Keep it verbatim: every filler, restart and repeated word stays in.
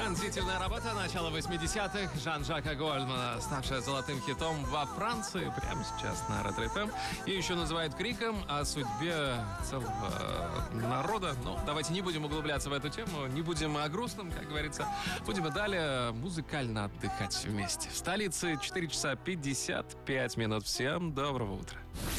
Транзитивная работа начала восьмидесятых Жан-Жака Гольдмана, ставшая золотым хитом во Франции прямо сейчас на Ретро эф эм. И еще называют криком о судьбе целого народа. Но давайте не будем углубляться в эту тему, не будем о грустном, как говорится. Будем и далее музыкально отдыхать вместе. В столице четыре часа пятьдесят пять минут. Всем доброго утра.